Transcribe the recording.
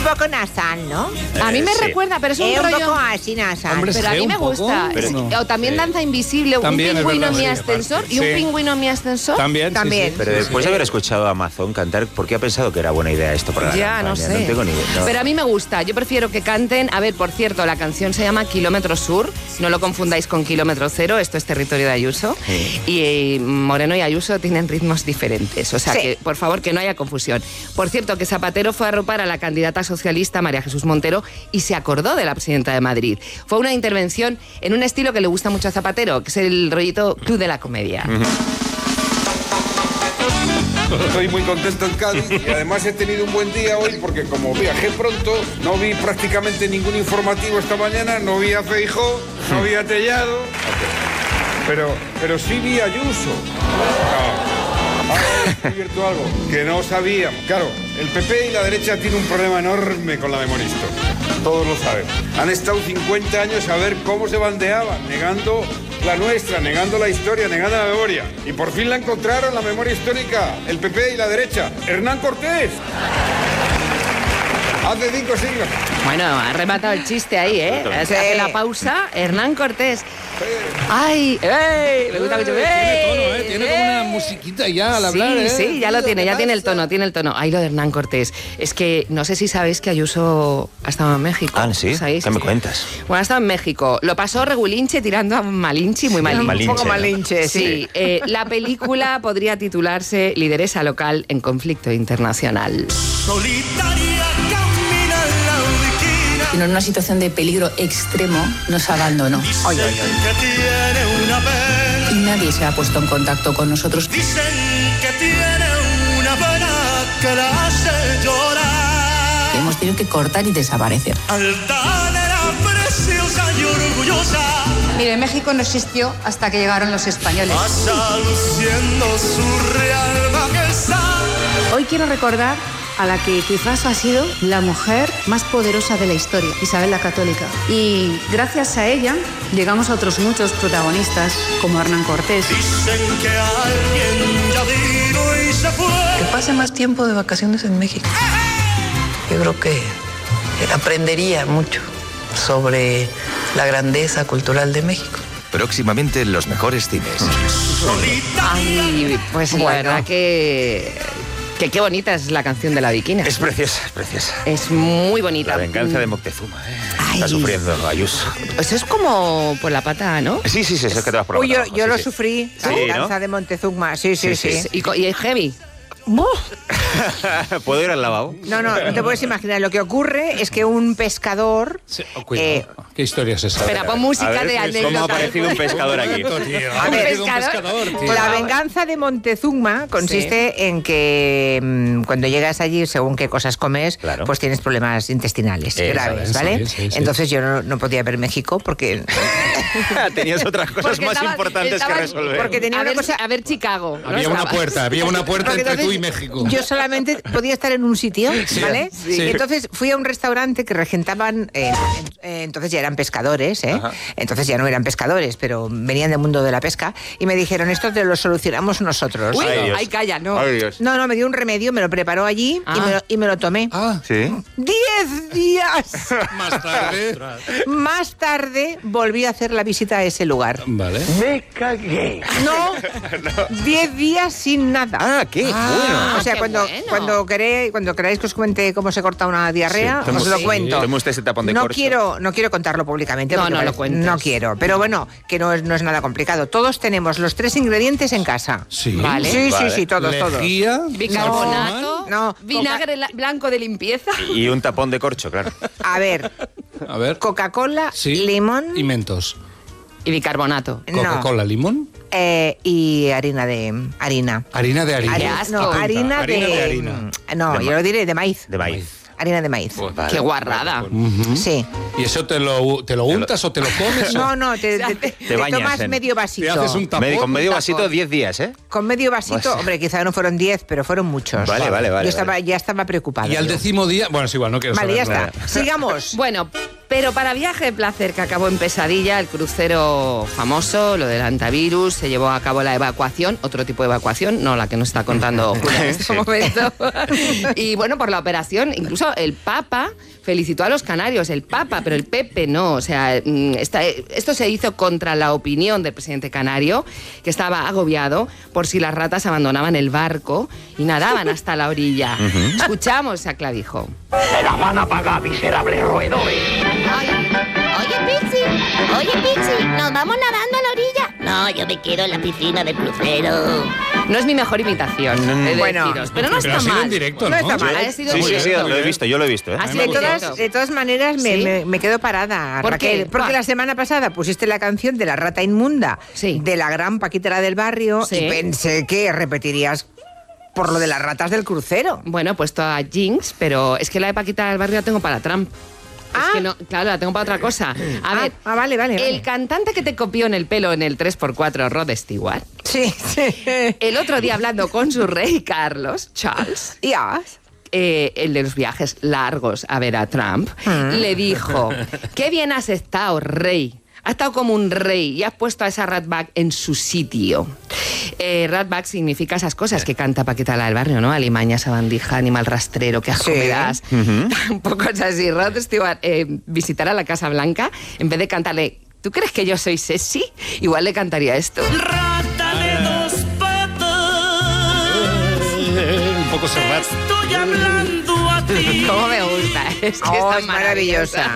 poco nasal, ¿no? A mí me recuerda, pero es un rollo... un poco así nasal. Hombre, Pero a mí me gusta. O también Danza Invisible, También un es pingüino verdad, mi sí, ascensor aparte. y un Sí. pingüino mi ascensor. También. También. Sí. Pero después de haber escuchado a Amazon cantar, ¿por qué ha pensado que era buena idea esto para la Ya, campaña? no sé. No tengo ni idea. No. Pero a mí me gusta. Yo prefiero que canten... A ver, por cierto, la canción se llama Kilómetro Sur. No lo confundáis con Kilómetro Cero. Esto es territorio de Ayuso. Sí. Y Moreno y Ayuso tienen ritmos diferentes. O sea, Sí. que, por favor, que no haya confusión. Por cierto, que Zapatero fue a arropar a la candidata socialista María Jesús Montero y se acordó de la presidenta de Madrid. Fue una intervención en un estilo que le gusta mucho a Zapatero, que es el rollito Club de la Comedia. Estoy muy contento en Cádiz y además he tenido un buen día hoy porque como viajé pronto, no vi prácticamente ningún informativo esta mañana, no vi a Feijóo, no vi a Tellado, pero sí vi a Ayuso. Ahora he descubierto algo que no sabíamos. Claro, el PP y la derecha tienen un problema enorme con la memoria histórica. Todos lo saben. Han estado 50 años a ver cómo se bandeaban, negando la nuestra, negando la historia, negando la memoria. Y por fin la encontraron, la memoria histórica, el PP y la derecha. Hernán Cortés. Hace 5 siglos. Bueno, ha rematado el chiste ahí, ¿eh? Hace la pausa, Hernán Cortés. ¡Ay! ¡Ey! Me gusta mucho. Tiene tono, ¡Ey! Tiene como una musiquita ya al hablar, Sí, sí, ya lo tiene, ya tiene el tono, Ay, lo de Hernán Cortés. Es que no sé si sabéis que Ayuso ha estado en México. Ah, ¿sí? ¿Sabéis? ¿Qué me cuentas? Bueno, ha estado en México. Lo pasó regulinche tirando a Malinche, muy malinche. Malinche, Un poco ¿no? malinche, sí. Sí, la película podría titularse Lideresa local en conflicto internacional. Sino en una situación de peligro extremo nos abandonó. Ay, ay, ay. Y nadie se ha puesto en contacto con nosotros. Dicen que tiene una pena que la hace llorar. Hemos tenido que cortar y desaparecer. Altanera, preciosa y orgullosa. Mire, México no existió hasta que llegaron los españoles. Pasa luciendo su real majestad. Hoy quiero recordar a la que quizás ha sido la mujer más poderosa de la historia, Isabel la Católica. Y gracias a ella llegamos a otros muchos protagonistas, como Hernán Cortés. Dicen que alguien ya vino y se fue. Que pase más tiempo de vacaciones en México. Yo creo que aprendería mucho sobre la grandeza cultural de México. Próximamente en los mejores cines. Ay, pues la verdad que qué bonita es la canción de la Viquina. Es preciosa, es preciosa. Es muy bonita. La venganza de Moctezuma, ¿eh? Ay. Está sufriendo Ayuso. Eso es como por la pata, ¿no? Sí, es que te vas por la Uy, pata abajo, yo sí, lo sí. sufrí, la Sí, venganza ¿no? de Montezuma. Sí. Y es heavy. ¿Puedo ir al lavabo? No, no te puedes imaginar. Lo que ocurre es que un pescador... Cuidado. ¿Qué historia es esa? Espera, pon música de ¿Cómo ha anécdota. aparecido un pescador aquí? A ver, la venganza de Montezuma consiste en que cuando llegas allí, según qué cosas comes, Claro. pues tienes problemas intestinales graves, eso, ¿vale? sí. Entonces yo no podía ver México porque... Tenías otras cosas Porque más estaba- importantes estaba- que resolver. porque tenía A una ver, cosa... a ver Chicago. ¿no? Había una Estaba. puerta Porque entre tú y entonces México. yo solamente podía estar en un sitio, ¿vale? sí. Y entonces fui a un restaurante que regentaban, entonces ya eran pescadores, ¿eh? Ajá. Entonces ya no eran pescadores, pero venían del mundo de la pesca y me dijeron, esto te lo solucionamos nosotros. Uy, Ay, Dios. ay, calla, no. Ay, Dios. No, me dio un remedio, me lo preparó allí y me lo tomé. Ah, ¿Sí? 10 días más tarde. más tarde volví a hacer la visita a ese lugar. Vale. No, 10 días sin nada. Ah, qué bueno. O sea, qué cuando queráis que os cuente cómo se corta una diarrea, Sí, os lo sí. cuento. Tome usted ese tapón de no corcho. quiero contarlo públicamente. No, porque no lo parece- cuentes. No quiero. Pero bueno, que no es nada complicado. Todos tenemos los 3 ingredientes en casa. Sí. Vale. Sí, Vale. todos. Lejía, Bicarbonato, No, vinagre blanco de limpieza. Y un tapón de corcho, claro. A ver, a ver. Coca-Cola, Sí. limón Y mentos. Y bicarbonato. Coca-Cola, limón. y harina de harina. Harina de harina. Qué asco. No, Apunta. harina de harina. No, yo lo diré de maíz. De maíz. Harina de maíz. Vale. Qué guarrada. Sí. ¿Y eso te lo untas o te lo comes? No, te bañas tomas en- medio Te vasito. haces un tapón. Con medio un vasito tapón. 10 días, ¿eh? Con medio vasito, Pues- hombre, quizá no fueron 10, pero fueron muchos. Vale. Yo ya estaba preocupada. Y al yo. décimo día... Bueno, es igual, no quiero Vale, ya saber está. nada. Sigamos. Bueno, Pero para viaje de placer que acabó en pesadilla, el crucero famoso, lo del antivirus, se llevó a cabo la evacuación, otro tipo de evacuación, no la que nos está contando Julia en este momento. Y bueno, por la operación, incluso el Papa felicitó a los canarios, el Papa, pero el Pepe no. O sea, esto se hizo contra la opinión del presidente canario, que estaba agobiado por si las ratas abandonaban el barco y nadaban hasta la orilla. Escuchamos a Clavijo. ¡Se la van a pagar, miserables roedores! Oye, Pixi, ¿nos vamos nadando a la orilla? No, yo me quedo en la piscina del crucero. No es mi mejor imitación, bueno, deciros, pero no está mal. En directo, ¿no? Está mal. Ha sido Sí, directo. lo he visto, yo lo he visto. ¿eh? Ha sido directo. De todas maneras, me quedo parada, ¿Por Raquel. qué? Porque la semana pasada pusiste la canción de La rata inmunda, de la gran Paquitera del barrio, y pensé que repetirías por lo de las ratas del crucero. Bueno, pues toda Jinx, pero es que la de Paquita del barrio la tengo para Trump. Es que no, claro, la tengo para otra cosa. A ver, vale. El cantante que te copió en el pelo en el 3x4, Rod Stewart. Sí. El otro día hablando con su rey Carlos, Charles. El de los viajes largos a ver a Trump, le dijo: qué bien has estado, rey. Has estado como un rey y has puesto a esa ratbag en su sitio. Ratbag significa esas cosas que canta Paquita la del barrio, ¿no? Alimaña, sabandija, animal rastrero, que asco me das. Tampoco es así. Rod Stewart visitará la Casa Blanca, en vez de cantarle ¿tú crees que yo soy sexy? Igual le cantaría esto. Rata de dos patas. Un poco serrat. Estoy hablando a ti. ¿Cómo me gusta? Es que está es maravillosa.